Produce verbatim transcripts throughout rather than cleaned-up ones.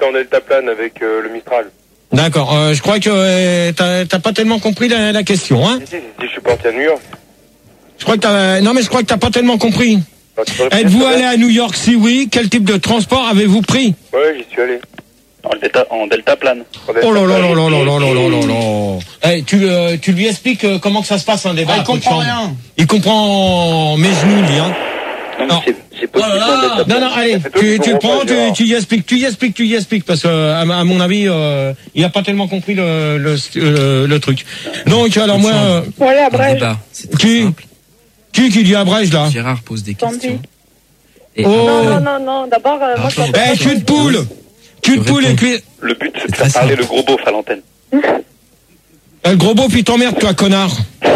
c'était en deltaplane avec euh, le Mistral. D'accord, euh, je crois que euh, t'as, t'as pas tellement compris la, la question, hein. Si, si, si, je suis parti à New York. Je crois que t'as, non mais je crois que t'as pas tellement compris. Enfin, tu peux répéter, Êtes-vous s'il te allé plaît à New York? Si oui, quel type de transport avez-vous pris? Ouais, j'y suis allé. En delta, en deltaplane. En Oh là là deltaplane. là là là là là là là. Eh, tu, euh, tu lui expliques euh, comment que ça se passe un débat. Ah, il comprend rien. Il comprend mes genoux, lui, hein. Non, Non. c'est, c'est possible Oh là là. en deltaplane. Non, non, allez, C'est toi tu, qui tu le comprends prends, pas, Gérard. tu, tu y expliques, tu y expliques, tu y expliques, parce que à, à mon avis, euh, il a pas tellement compris le le, le, le truc. Donc alors moi, euh, Voilà, Un bref. débat, c'est très qui, simple. qui qui dit Abrège là? Gérard pose des Sandy. questions. Et Oh. Non, non, non, non. D'abord, euh, moi, je Attends. m'appelle Eh, cul de Sandy. poule, cul de Je poule et réponds. cuir. Le but, c'est de C'est faire très parler simple. le gros beauf à l'antenne. Eh, le gros beau puis t'emmerdes toi connard.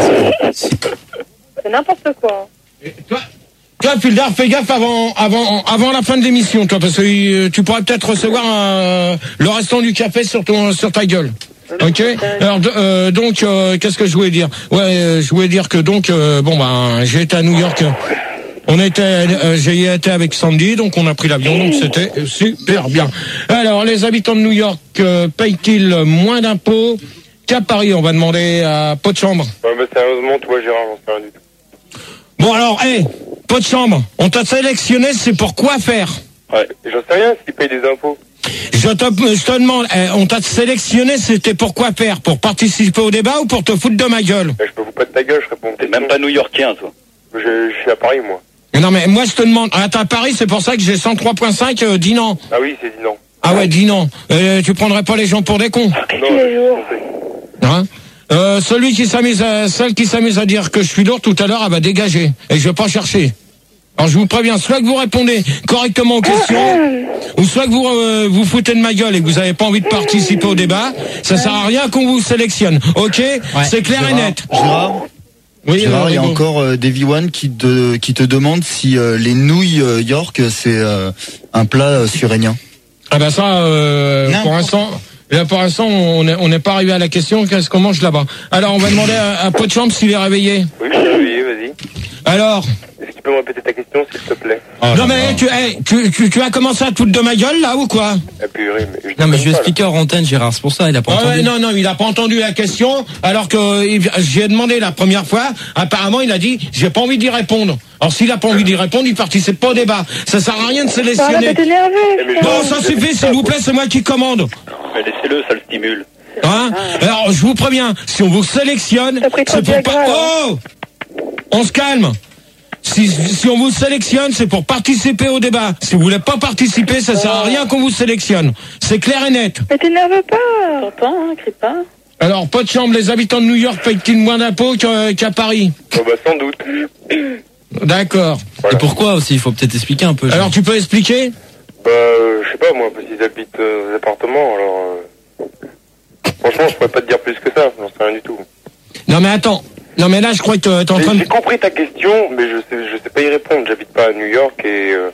C'est n'importe quoi. Et Toi, toi Puldar, fais gaffe avant avant avant la fin de l'émission, toi, parce que euh, tu pourrais peut-être recevoir euh, le restant du café sur ton sur ta gueule. Ok. Alors de- euh, donc euh, qu'est-ce que je voulais dire? Ouais, euh, je voulais dire que donc euh, bon ben j'ai été à New York. On était, euh, j'ai été avec Sandy, donc on a pris l'avion, donc c'était super bien. Alors les habitants de New York euh, payent-ils moins d'impôts qu'à Paris? On va demander à Pot de Chambre. Ouais, mais sérieusement, toi, Gérard, j'en sais rien du tout. Bon alors, hé, Pot de Chambre, on t'a sélectionné, c'est pour quoi faire? Ouais. J'en sais rien s'ils payent des impôts. Je te, je te demande, eh, on t'a sélectionné, c'était pour quoi faire? Pour participer au débat ou pour te foutre de ma gueule? Mais je peux vous pas de ta gueule, je réponds. T'es même pas new-yorkien, toi. Je, je suis à Paris, moi. Non mais moi je te demande, ah, t'es à Paris, c'est pour ça que j'ai cent trois virgule cinq, euh, dis non. Ah oui, c'est dit non. Ah ouais, dis non. Euh, tu prendrais pas les gens pour des cons, Non, Tous les je jours. sais. hein? Euh, celui qui s'amuse à, celle qui s'amuse à dire que je suis lourd tout à l'heure, elle va dégager. Et je vais pas chercher. Alors je vous préviens, soit que vous répondez correctement aux questions, ou soit que vous euh, vous foutez de ma gueule et que vous avez pas envie de participer au débat, ça sert à rien qu'on vous sélectionne. Ok? C'est clair et net. Gérard, Oui, Gérard, euh, il y a Rigo. encore euh, Davy One qui te, qui te demande si euh, les nouilles euh, York, c'est euh, un plat euh, surénien. Ah bah ça, euh, pour l'instant, là pour l'instant, on n'est on n'est pas arrivé à la question. Qu'est-ce qu'on mange là-bas? Alors, on va demander à, à Pot de Chambre s'il est réveillé. Oui, je suis réveillé, vas-y. Alors, Est-ce que tu peux me répéter ta question, s'il te plaît? non mais tu, hey, tu, tu, tu as commencé à te foutre de ma gueule là ou quoi? Ah, purée, mais je Non, mais déconne je lui ai pas, là. expliqué hors antenne, Gérard, c'est pour ça, il a pas Ah entendu. ouais, non, non, il a pas entendu la question, alors que euh, il- j'ai demandé la première fois. Apparemment, il a dit, j'ai pas envie d'y répondre. Alors, s'il a pas envie d'y répondre, il participe pas au débat. Ça sert à rien de Ça va sélectionner. pas t'énerver. mais je- Bon, ça suffit, s'il vous plaît, c'est moi qui commande. Mais laissez-le, ça le stimule. Hein? Alors, je vous préviens, si on vous sélectionne, T'as pris trop c'est de pour pas... Viagra, Oh! On se calme. Si, si on vous sélectionne, c'est pour participer au débat. Si vous voulez pas participer, ça sert à rien qu'on vous sélectionne. C'est clair et net. Mais t'énerve pas. T'entends, hein, crie pas. Alors, Pot de Chambre, les habitants de New York payent-ils moins d'impôts qu'à qu'à Paris? Oh, bah, sans doute. D'accord. Et pourquoi aussi? Il faut peut-être expliquer un peu. Alors, tu peux expliquer? Bah, euh, je sais pas, moi, parce qu'ils habitent euh, aux appartements, alors... Euh... Franchement, je pourrais pas te dire plus que ça, j'en sais rien du tout. Non, mais attends. Non, mais là, je crois que t'es en Mais train de... J'ai compris ta question, mais je sais, je sais pas y répondre. J'habite pas à New York et... Euh...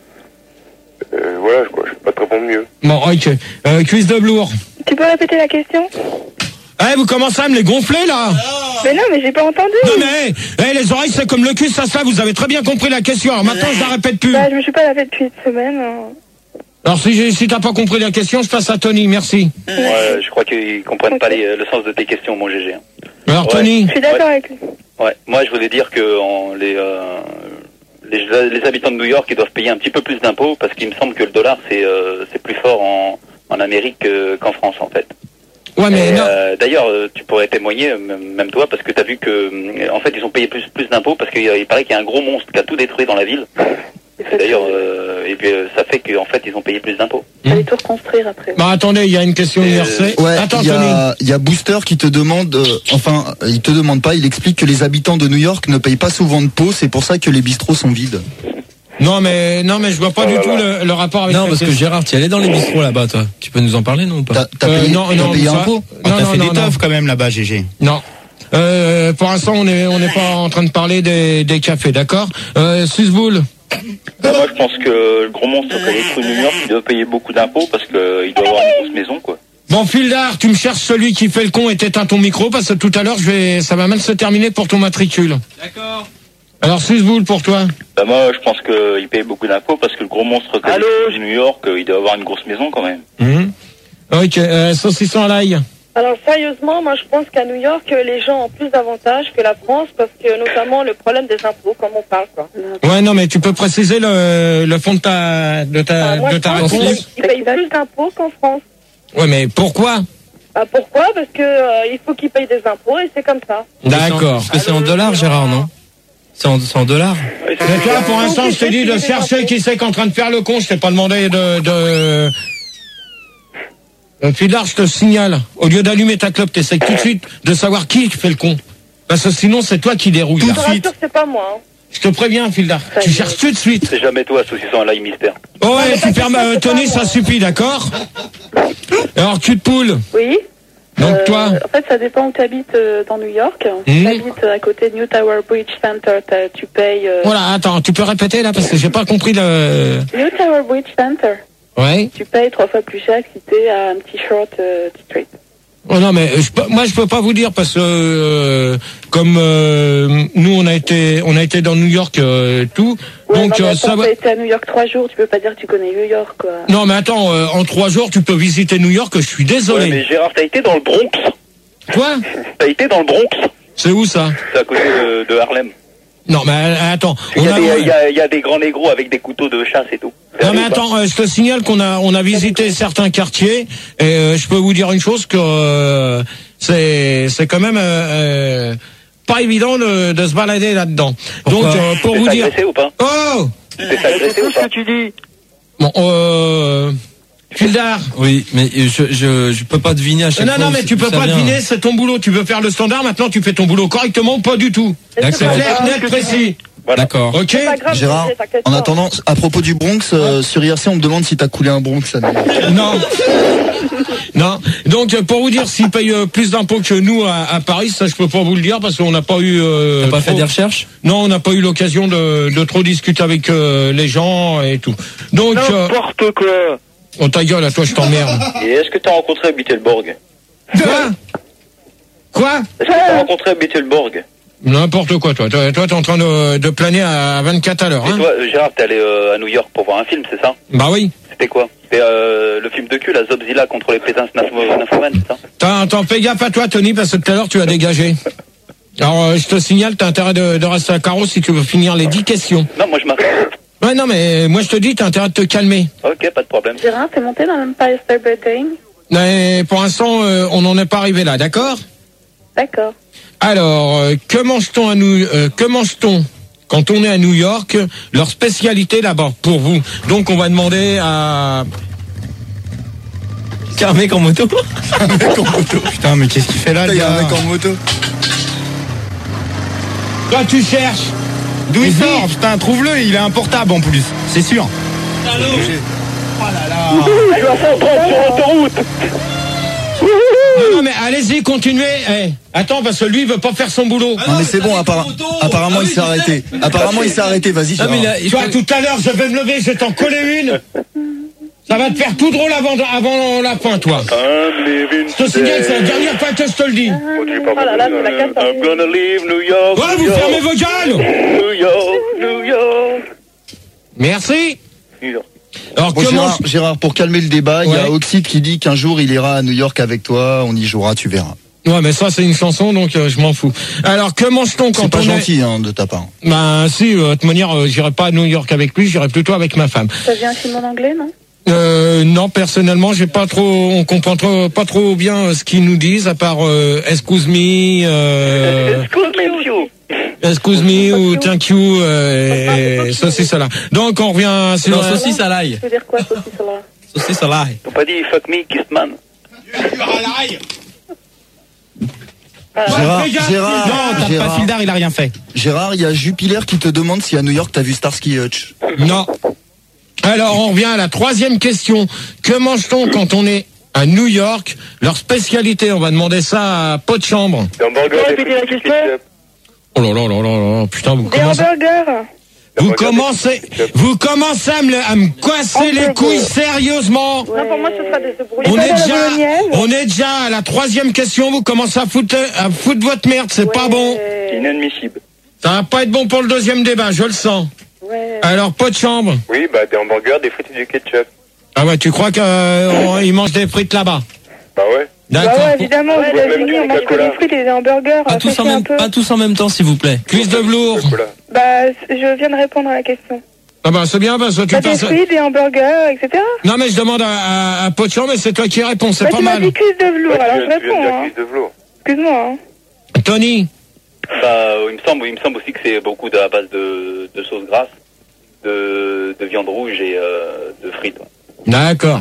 Euh, voilà, quoi, je peux pas te répondre mieux. Bon, ok. Euh, cuisse de blour. Tu peux répéter la question? Eh, vous commencez à me les gonfler, là? Mais non, mais j'ai pas entendu. Non, mais, eh, les oreilles, c'est comme le cul, ça, ça, vous avez très bien compris la question. Alors, maintenant, je la répète plus. Bah, je me suis pas lavé depuis une semaine. hein. Alors, si, j'ai- si t'as pas compris la question, je passe à Tony, merci. Ouais, je crois qu'ils comprennent pas les- le sens de tes questions, mon G G. Alors, Ouais. Tony? Je suis d'accord avec lui. Ouais, moi je voulais dire que en, les, euh, les les habitants de New York ils doivent payer un petit peu plus d'impôts parce qu'il me semble que le dollar c'est euh, c'est plus fort en, en Amérique que- qu'en France en fait. Ouais, mais Et, non. euh, d'ailleurs, euh, tu pourrais témoigner, euh, même même toi, parce que tu as vu que, euh, en fait, ils ont payé plus, plus d'impôts parce qu'il y a- il paraît qu'il y a un gros monstre qui a tout détruit dans la ville. Et d'ailleurs, euh, et puis euh, ça fait qu'en fait, ils ont payé plus d'impôts. Fallait tout reconstruire après. Bah, attendez, il y a une question Euh, universelle. Ouais, Attends, il y Tony. a, il y a Booster qui te demande, euh, enfin, euh, il te demande pas, il explique que les habitants de New York ne payent pas souvent de pots, c'est pour ça que les bistrots sont vides. Non, mais, non, mais je vois pas Oh du là tout là. le, le rapport avec Non, la parce que question. Gérard, tu y allais dans les bistrots là-bas, toi. Tu peux nous en parler, non, ou pas? T'as t'as Euh, payé, non, t'as non, payé ça- un pot? Non, T'as non, fait non, des non. teufs quand même là-bas, G G. Non. Euh, pour l'instant, on est, on n'est pas en train de parler des, des cafés, d'accord? Euh, Susboul. Bah, moi, je pense que le gros monstre qui a détruit New York, il doit payer beaucoup d'impôts parce qu'il doit avoir une grosse maison, quoi. Bon, Fildar, tu me cherches celui qui fait le con et t'éteins ton micro parce que tout à l'heure, je vais, ça va mal se terminer pour ton matricule. D'accord. Alors, Susboule pour toi. Bah moi, je pense qu'il paye beaucoup d'impôts parce que le gros monstre de New York, euh, il doit avoir une grosse maison quand même. Mmh. Ok, euh, saucisson à l'ail. Alors sérieusement, moi je pense qu'à New York, les gens ont plus d'avantages que la France parce que notamment le problème des impôts, comme on parle quoi. Ouais, non, mais tu peux préciser le, le fond de ta, de ta, Ah, moi, de je ta pense réponse. qu'ils payent plus d'impôts qu'en France. Ouais, mais pourquoi? Bah, pourquoi? Parce que euh, il faut qu'ils payent des impôts et c'est comme ça. D'accord. Parce que c'est en dollars, Gérard, non? C'est en, c'est en dollars. Mais toi, pour l'instant, je te dis de chercher qui c'est qui est en train de faire le con. Je t'ai pas demandé de... de... Euh, Fidar, je te signale, au lieu d'allumer ta clope, t'essayes tout de suite de savoir qui fait le con. Parce que sinon, c'est toi qui dérouille. Je Là. te rassure, c'est pas moi. Hein. Je te préviens, Fildar. Tu cherches tout de suite. C'est jamais toi, saucisson à l'ail mystère. Oh ouais, tu permets, euh, Tony, ça suffit, d'accord? Alors, cul de poule. Oui. Donc, Euh, toi. En fait, ça dépend où tu habites euh, dans New York. Mmh. Tu habites à côté de New Tower Bridge Center. t'as- Tu payes. Euh... Voilà, attends, tu peux répéter là, parce que j'ai pas compris le... New Tower Bridge Center. Ouais. Tu payes trois fois plus cher que si t'es à un petit short euh, street. Oh non, mais je, peux- moi, je peux pas vous dire, parce que, euh, comme euh, nous, on a été on a été dans New York, euh, tout, Ouais, donc non, mais euh, ça attends, va... t'as été à New York trois jours, tu peux pas dire que tu connais New York, quoi. Non, mais attends, euh, en trois jours, tu peux visiter New York, je suis désolé. Ouais, mais Gérard, t'as été dans le Bronx. Quoi? T'as été dans le Bronx. C'est où ça? C'est à côté de, de Harlem. Non, mais euh, attends. Il y, On a a... des, il, y a, il y a des grands négros avec des couteaux de chasse et tout. C'est Non, allé mais ou pas attends, euh, je te signale qu'on a on a visité certains quartiers et euh, je peux vous dire une chose que euh, c'est c'est quand même euh, euh, pas évident de, de se balader là-dedans. Donc euh, pour T'es vous dire. agressé ou pas? Oh. T'es agressé ou pas? tu dis. Bon, euh, Fildar. Oui, mais je, je, je peux pas deviner à chaque Non, fois. non, où mais ça- tu où peux ça pas vient. deviner, c'est ton boulot. Tu veux faire le standard, maintenant tu fais ton boulot correctement ou pas du tout. D'accord. C'est clair, net, précis. Voilà. D'accord. Ok. C'est pas grave, Gérard, c'est- t'inquiète en pas. attendant, à propos du Bronx, euh, sur I R C, on me demande si t'as coulé un Bronx. Ça Non. Non. Donc euh, pour vous dire, s'ils payent euh, plus d'impôts que nous à, à Paris, ça je peux pas vous le dire parce qu'on n'a pas eu. Euh, T'as pas trop- fait des recherches? Non, on n'a pas eu l'occasion de, de trop discuter avec euh, les gens et tout. Donc, euh, N'importe quoi. oh ta gueule, à toi je t'emmerde. Et est-ce que t'as rencontré Beetleborg? Quoi? Quoi? Est-ce que t'as rencontré Beetleborg? N'importe quoi, toi. Toi, toi, t'es en train de, de planer à vingt-quatre à l'heure, Et hein? toi, euh, Gérard, t'es allé euh, à New York pour voir un film, c'est ça? Bah oui. C'était quoi? C'était euh, le film de cul, la Zobzilla contre les Présence Nymphoman, c'est ça? T'as, t'en fais gaffe à toi, Tony, parce que tout à l'heure tu as dégagé. Alors, euh, je te signale, t'as intérêt de, de rester à carreau si tu veux finir les dix questions. Non, moi je m'arrête. Ouais, non, mais moi je te dis, t'as intérêt de te calmer. Ok, pas de problème. Gérard, t'es monté dans l'Empire State Building? Mais pour l'instant, euh, on n'en est pas arrivé là, d'accord? D'accord. Alors, euh, que mange-t-on à nous, euh, que mange-t-on quand on est à New York? Leur spécialité là-bas, pour vous. Donc, on va demander à... C'est un mec en moto? Un mec en moto. Putain, mais qu'est-ce qu'il fait là, Il le y a un gars? mec en moto. Toi, tu cherches. D'où il sort? Putain, trouve-le, il est un portable en plus, c'est sûr. Tu vas faire trente sur l'autoroute. Non, non, mais allez-y, continuez. Eh, attends, parce que lui, il veut pas faire son boulot. Non mais c'est bon, appara- apparemment il s'est arrêté. Apparemment il s'est arrêté, vas-y. Ah, mais il Gérard. a- il Tu vois, faut- tout à l'heure, je vais me lever, je vais t'en coller une. Ça va te faire tout drôle avant, avant la fin, toi. I'm living Je te signale, c'est la dernière fois que je te le dis. Oh là là, c'est la carte. I'm gonna leave New York. Ouais, New vous York, fermez vos gueules. New York, New York. Merci. New York. Alors, Bon, comment... Gérard, Gérard, pour calmer le débat, il y Ouais. a Oxide qui dit qu'un jour il ira à New York avec toi, on y jouera, tu verras. Ouais, mais ça, c'est une chanson, donc euh, je m'en fous. Alors, que mange-t-on quand C'est pas on gentil hein, de ta part. est... Ben, si, euh, de toute manière, euh, j'irai pas à New York avec lui, j'irai plutôt avec ma femme. Ça vient un film en anglais, non? Euh, non, personnellement, j'ai pas trop, on comprend trop, pas trop bien euh, ce qu'ils nous disent, à part euh, excuse me, euh, excuse me ou thank you, euh, et ça c'est ça là. Donc on revient sur Non, saucisse à l'ail. Tu veux dire quoi, saucisse là? Saucisse à l'ail. T'as pas dit fuck me, kiss man? Gérard, fais gaffe, Gérard, Non, t'as pas Gérard, Fildar, il a rien fait. Gérard, il y a Jupiler qui te demande si à New York t'as vu Starsky Hutch. Non. Alors on revient à la troisième question. Que mange-t-on quand on est à New York? Leur spécialité, on va demander ça à pot de chambre. Des hamburgers, Ouais, des mais la frites, des question. ketchup. Oh là là là là là, putain, vous Des commencez... hamburgers. Vous Hamburger, commencez, des ketchup. vous commencez à me, à me casser les Hamburger. couilles sérieusement. Non, pour moi, ce sera des œufs brûlés. On pas est de la déjà, bolognaise on est déjà à la troisième question. Vous commencez à foutre, à foutre votre merde. C'est pas bon. C'est inadmissible. Ça va pas être bon pour le deuxième débat, je le sens. Ouais. Alors, pot de chambre. Oui, bah des hamburgers, des frites et du ketchup. Ah ouais, tu crois qu'ils mangent des frites là-bas? Bah ouais. D'accord. Bah ouais, évidemment, aux États-Unis, on mange que des frites et des hamburgers. Pas tous, en un même, peu. pas tous en même temps, s'il vous plaît. Cuisse de velours. Chocolat. Bah, je viens de répondre à la question. Ah bah c'est bien, parce que tu Bah, des passes... frites, des hamburgers, et cetera. Non mais je demande à, à, à pot de chambre, mais c'est toi qui réponds, c'est Bah, pas tu m'as mal. dit cuisse de velours, Bah, alors tu je viens- tu viens de réponds, dire hein. cuisse de velours. Excuse-moi, hein. Tony. Bah, il me semble, il me semble aussi que c'est beaucoup de, à base de, de sauce grasse, de, de viande rouge et euh, de frites. D'accord.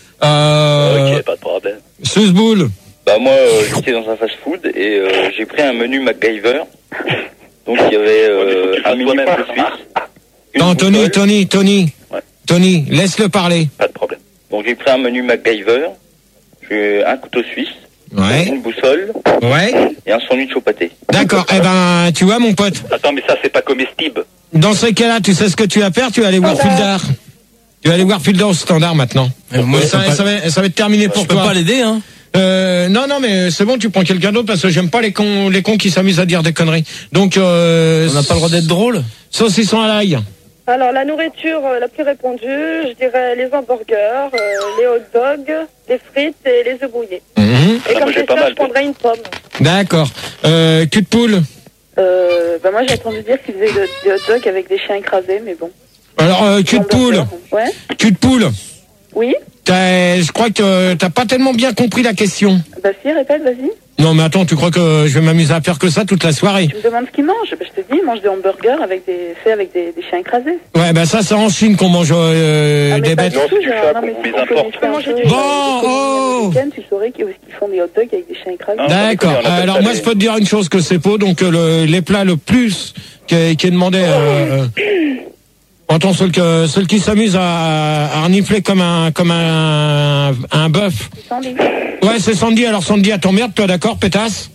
Euh... Ok, pas de problème. Susboule. Bah moi, euh, j'étais dans un fast-food et euh, j'ai pris un menu MacGyver. Donc il y avait euh, un mini couteau suisse. une Non, Tony, boussole. Tony, Tony. Ouais. Tony, laisse-le parler. Pas de problème. Donc j'ai pris un menu MacGyver, j'ai un couteau suisse, Ouais. une boussole Ouais. et un sandwich au pâté. D'accord. Eh ben, tu vois, mon pote. Attends, mais ça, c'est pas comestible. Dans ces cas-là, tu sais ce que tu vas faire, tu vas aller voir Fildar. Tu vas aller voir Fildar au standard maintenant. Euh, moi, ça, je peux ça pas- va, ça va être terminé pour Je peux toi. pas l'aider, hein. Euh, non, non, mais c'est bon, tu prends quelqu'un d'autre parce que j'aime pas les cons, les cons qui s'amusent à dire des conneries. Donc, euh, On n'a pas le droit d'être drôle. saucisson à l'ail. Alors, la nourriture euh, la plus répandue, je dirais les hamburgers, euh, les hot dogs, les frites et les œufs brouillés. Mhm. Et Ah, comme moi, j'ai c'est pas ça, mal, je prendrais une pomme. D'accord. Euh, cul de poule. Euh, bah moi, j'ai entendu dire qu'ils faisaient de- des hot dogs avec des chiens écrasés, mais bon. Alors, euh, cul de poule. Ouais. Cul de poule. Oui. T'as- Je crois que t'as pas tellement bien compris la question. Bah si, répète, vas-y. Non, mais attends, tu crois que je vais m'amuser à faire que ça toute la soirée? Tu me demandes ce qu'ils mangent. Bah, je te dis, ils mangent des hamburgers avec des, faits avec des, des chiens écrasés. Ouais, ben ça, c'est en Chine qu'on mange euh, Ah, mais des pas bêtes. du tout, Gérard. Non, mais si on connaissait un peu, euh, Bon, oh. l'économie américaine, tu saurais qu'ils qu'ils font des hot dogs avec des chiens écrasés. D'accord. Alors moi, je peux te dire une chose que c'est faux. Donc euh, le, les plats le plus qui est, qui est demandé. Euh, euh, Entends, ceux, que, ceux qui s'amusent à, à renifler comme un comme un, un bœuf. Ouais, c'est Sandy. Alors Sandy, à t'emmerde, toi, d'accord, pétasse?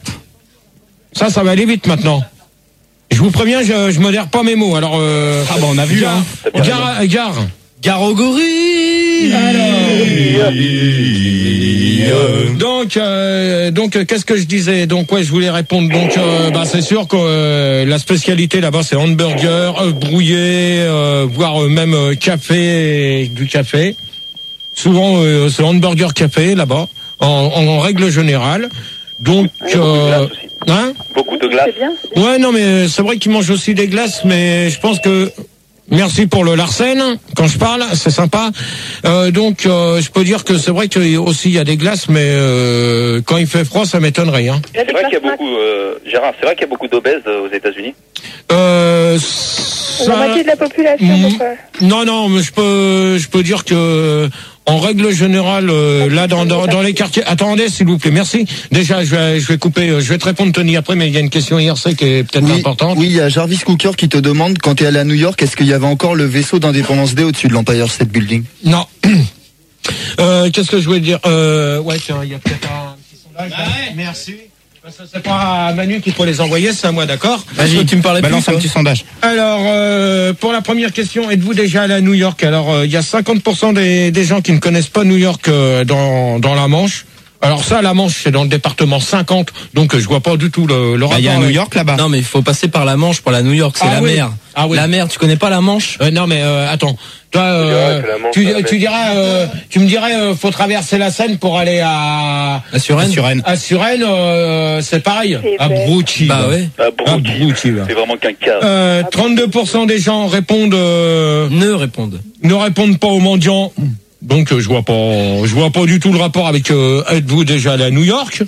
Ça, ça va aller vite maintenant. Je vous préviens, je, je modère pas mes mots. Alors, euh, Ah bah on a vu, gare, hein. gare, gare. Gare au gorille. Donc, euh, donc, euh, qu'est-ce que je disais? Donc, ouais, je voulais répondre. Donc, euh, bah, c'est sûr que euh, la spécialité là-bas, c'est hamburger, œufs brouillés, euh, voire euh, même euh, café, et du café. Souvent, euh, c'est hamburger café là-bas, en, en, en règle générale. Donc, euh, hein? Beaucoup de glace. Ouais, non, mais c'est vrai qu'ils mangent aussi des glaces, mais je pense que merci pour le Larsen, quand je parle, c'est sympa. Euh, donc, euh, je peux dire que c'est vrai qu'il y a aussi il y a des glaces, mais euh, quand il fait froid, ça m'étonnerait. Hein. C'est vrai qu'il y a beaucoup, euh, Gérard, c'est vrai qu'il y a beaucoup d'obèses euh, aux États-Unis. Euh, La ça... moitié de la population, à peu près. Non, non, mais je peux, je peux dire que, en règle générale, euh, là, dans, dans, dans les quartiers. Attendez, s'il vous plaît, merci. Déjà, je vais, je vais couper, euh, je vais te répondre, Tony, après, mais il y a une question I R C qui est peut-être Oui, importante. oui, il y a Jarvis Cooker qui te demande, quand tu es allé à New York, est-ce qu'il y avait encore le vaisseau d'Indépendance Day au-dessus de l'Empire State Building? Non. Euh, qu'est-ce que je voulais dire euh, Ouais, tiens, il y a peut-être un petit sondage. Là. Merci. Parce que c'est pas à Manu qu'il faut les envoyer, c'est à moi, d'accord? Vas-y, tu me parlais Balance plus, un toi. petit sondage. Alors, euh, pour la première question, êtes-vous déjà allé à New York? Alors, euh, il y a cinquante pour cent des, des gens qui ne connaissent pas New York euh, dans, dans la Manche. Alors ça, la Manche, c'est dans le département cinquante, donc euh, je vois pas du tout le, le Bah, il y a rapport New avec- York là-bas. Non, mais il faut passer par la Manche pour la New York, c'est Ah la oui. mer. Ah oui. La mer, tu connais pas la Manche? Euh, non mais euh, attends, toi, euh, que la Manche, tu, c'est la tu diras, euh, tu me dirais, euh, faut traverser la Seine pour aller à À Suresnes? Suresnes. à Suresnes, euh, c'est pareil, C'est à vrai. Brouty. Bah ouais. Ah, À Brouty, Brouty, là. c'est vraiment qu'un cas. Euh, trente-deux pour cent des gens répondent, euh, Ne répondent. ne répondent pas aux mendiants. Donc euh, je vois pas, je vois pas du tout le rapport avec euh, êtes-vous déjà allé à New York.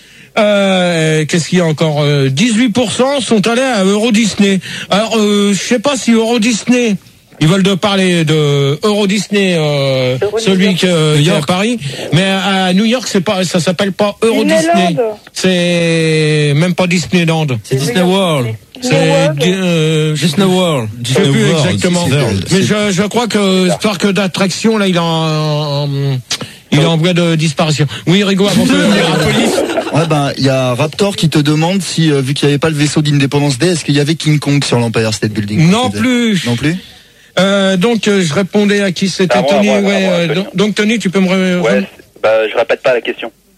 Euh, qu'est-ce qu'il y a encore euh, dix-huit pour cent sont allés à Euro Disney. Alors, euh, je sais pas si Euro Disney, ils veulent de parler de Euro Disney, euh, Euro celui New York. qui, euh, qui est à Paris, mais à New York, c'est pas, ça s'appelle pas Euro Disneyland. Disney. C'est même pas Disneyland. C'est Disney World. C'est World. euh, je Disney World. je sais plus exactement. World. Mais je, je crois que ce parc d'attraction là, il est en, en- il est en voie de disparition. Oui, Rigo, avant que Ouais, ben, il y a Raptor qui te demande si, euh, vu qu'il n'y avait pas le vaisseau d'Independence Day, est-ce qu'il y avait King Kong sur l'Empire State Building? non plus. Non plus? Euh, donc euh, je répondais à qui c'était À moi, Tony. à moi, à ouais. moi, euh, Tony. donc, donc Tony, tu peux me. Re... Ouais, c'est- bah, je répète pas la question.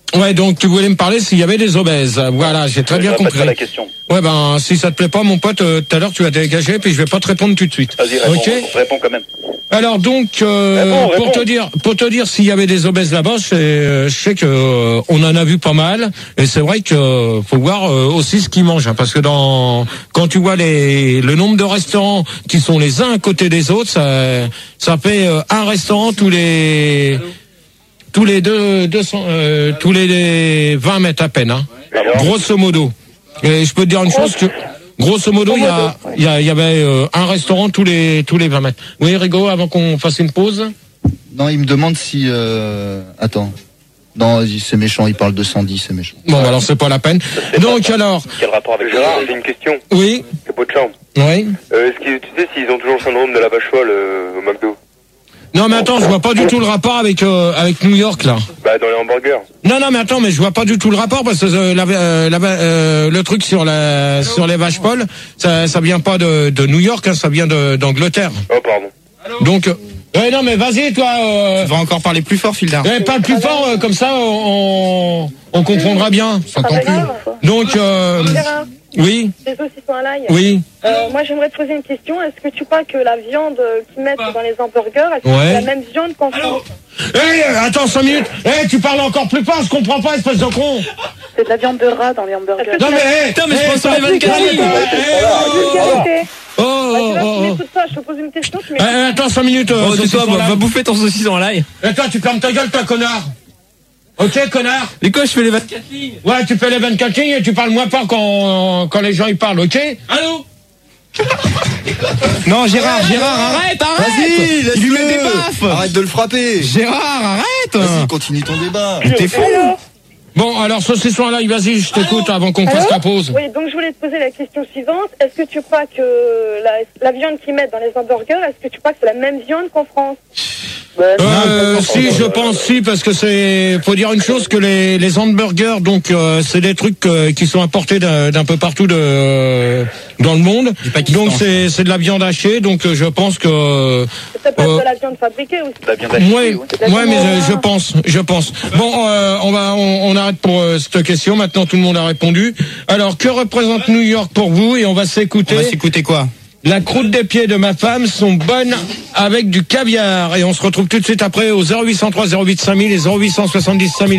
Ouais, donc tu voulais me parler s'il y avait des obèses. Voilà, j'ai très bien Je compris. répète pas la question. Ouais, ben si ça te plaît pas, mon pote, euh, tout à l'heure tu vas dégager, puis je vais pas te répondre tout de suite. Vas-y, réponds, Ok. réponds quand même. Alors donc, euh, Réponds, pour réponds. te dire, pour te dire s'il y avait des obèses là-bas, je sais, euh, je sais que euh, on en a vu pas mal, et c'est vrai que euh, faut voir euh, aussi ce qu'ils mangent, hein, parce que dans quand tu vois les le nombre de restaurants qui sont les uns à côté des autres, ça ça fait euh, un restaurant tous les tous les deux, deux cents, euh, tous les vingt mètres à peine, hein. Grosso modo. Et je peux te dire une chose que, grosso modo, il y a, il y a, il y avait euh, un restaurant tous les, tous les vingt mètres. Oui, Rigo, avant qu'on fasse une pause. Non, il me demande si... Euh... Attends. Non, c'est méchant, il parle de cent dix, c'est méchant. Bon, alors c'est pas la peine. Donc alors... Quel rapport avec Gérard, j'ai une question. Oui. C'est beau de chambre. Oui. Euh, est-ce que tu sais s'ils ont toujours le syndrome de la vache folle euh, au McDo? Non, mais attends, je vois pas du tout le rapport avec, euh, avec New York, là. Bah, dans les hamburgers. Non, non, mais attends, mais je vois pas du tout le rapport parce que euh, la, euh, la, euh, le truc sur la, sur les vaches folles, ça, ça vient pas de, de New York, hein, ça vient de, d'Angleterre. Oh, pardon. Donc, euh, ouais, non, mais vas-y, toi. Euh, Tu vas encore parler plus fort, Fildar. ouais, parle plus fort, euh, comme ça, on, on comprendra bien. Ah, bah, grave. Donc, euh, Gérard, oui, les saucissons à l'ail. oui. Euh, moi, j'aimerais te poser une question. Est-ce que tu crois que la viande euh, qu'ils mettent dans les hamburgers, est-ce que Ouais. c'est la même viande qu'en France? Hey, attends cinq minutes. Hey, tu parles encore plus fort, je comprends pas, espèce de con. C'est de la viande de rat dans les hamburgers. Non, mais, hey, Putain, mais je hey, pense sur les toi, vingt-quatre hey, lignes. Vulgarité. Oh, oh, Bah, tu vois, oh, tu oh. m'écoutes pas, je te pose une question, tu Eh, m'écoutes. attends cinq minutes. euh, Bon, saucisson tais-toi, va, là. va bouffer ton saucisson à l'ail. Et toi, tu fermes ta gueule, toi, connard. Ok, connard. Mais quoi, je fais les vingt-quatre lignes? Ouais, tu fais les vingt-quatre lignes et tu parles moins fort quand, quand les gens ils parlent, ok? Allô? Non, Gérard, Gérard, arrête. Arrête, arrête! Vas-y, laisse-le. Il lui met des baffes. Arrête de le frapper. Gérard, arrête. Vas-y, continue ton débat. T'es fou. Allô? Bon, alors, saucisson là, vas-y, je t'écoute avant qu'on fasse la pause. Oui, donc je voulais te poser la question suivante. Est-ce que tu crois que la, la viande qu'ils mettent dans les hamburgers, est-ce que tu crois que c'est la même viande qu'en France? Euh, si, je pense si, parce que c'est, faut dire une chose, que les, les hamburgers, donc, euh, c'est des trucs euh, qui sont importés d'un, d'un peu partout de, euh, dans le monde. Donc c'est, c'est de la viande hachée, donc euh, je pense que. C'est peut-être pas Euh, de la viande fabriquée aussi. La viande hachée, Ouais, ouais. ouais, mais je, je pense, je pense. Bon, euh, on va, on, on arrête pour euh, cette question. Maintenant, tout le monde a répondu. Alors, que représente New York pour vous? Et on va s'écouter. On va s'écouter quoi? La croûte des pieds de ma femme sont bonnes avec du caviar. Et on se retrouve tout de suite après au zéro huit cent trois zéro huit cinq mille et zéro huit cent soixante-dix cinq mille.